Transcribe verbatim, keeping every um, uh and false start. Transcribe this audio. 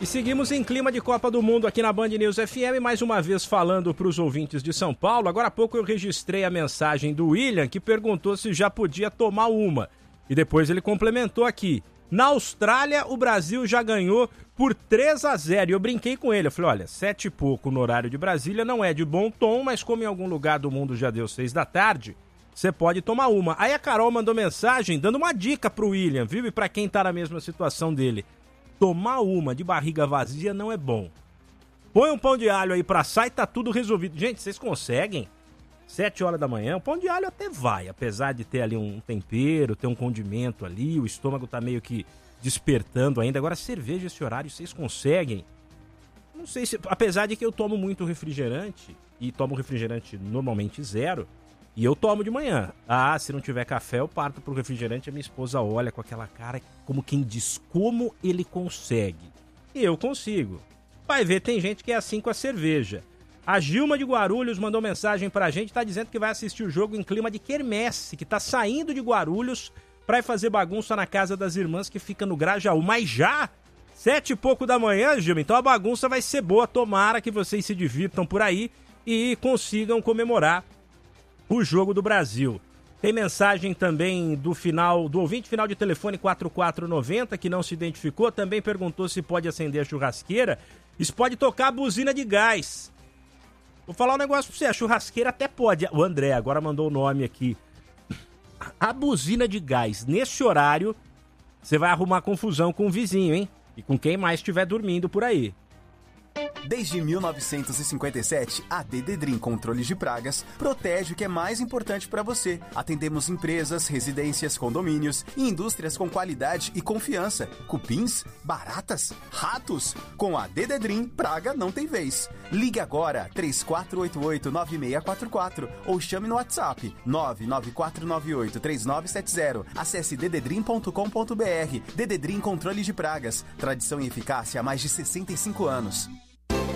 E seguimos em clima de Copa do Mundo aqui na Band News F M, mais uma vez falando para os ouvintes de São Paulo. Agora há pouco eu registrei a mensagem do William, que perguntou se já podia tomar uma. E depois ele complementou aqui. Na Austrália, o Brasil já ganhou por três a zero. E eu brinquei com ele. Eu falei, olha, sete e pouco no horário de Brasília não é de bom tom, mas como em algum lugar do mundo já deu seis da tarde, você pode tomar uma. Aí a Carol mandou mensagem dando uma dica pro William, viu? E pra quem tá na mesma situação dele. Tomar uma de barriga vazia não é bom. Põe um pão de alho aí pra assar e tá tudo resolvido. Gente, vocês conseguem? Sete horas da manhã, o pão de alho até vai, apesar de ter ali um tempero, ter um condimento ali, o estômago tá meio que despertando ainda. Agora, cerveja esse horário, vocês conseguem? Não sei se... Apesar de que eu tomo muito refrigerante, e tomo refrigerante normalmente zero, e eu tomo de manhã. Ah, se não tiver café, eu parto pro refrigerante, a minha esposa olha com aquela cara como quem diz como ele consegue. E eu consigo. Vai ver, tem gente que é assim com a cerveja. A Gilma de Guarulhos mandou mensagem pra gente, tá dizendo que vai assistir o jogo em clima de quermesse, que tá saindo de Guarulhos pra ir fazer bagunça na casa das irmãs que fica no Grajaú. Mas já, sete e pouco da manhã, Gilma, então a bagunça vai ser boa. Tomara que vocês se divirtam por aí e consigam comemorar o jogo do Brasil. Tem mensagem também do final, do ouvinte final de telefone quatro quatro nove zero, que não se identificou, também perguntou se pode acender a churrasqueira. Isso pode tocar a buzina de gás. Vou falar um negócio pra você, a churrasqueira até pode. O André agora mandou o nome aqui. A buzina de gás, nesse horário, você vai arrumar confusão com o vizinho, hein? E com quem mais estiver dormindo por aí. Desde mil novecentos e cinquenta e sete, a Dededrim Controles de Pragas protege o que é mais importante para você. Atendemos empresas, residências, condomínios e indústrias com qualidade e confiança. Cupins, baratas, ratos. Com a Dededrim, praga não tem vez. Ligue agora três quatro oito oito nove seis quatro quatro ou chame no WhatsApp nove nove quatro nove oito três nove sete zero. Acesse dededrim ponto com ponto br. Dededrim Controles de Pragas. Tradição e eficácia há mais de sessenta e cinco anos.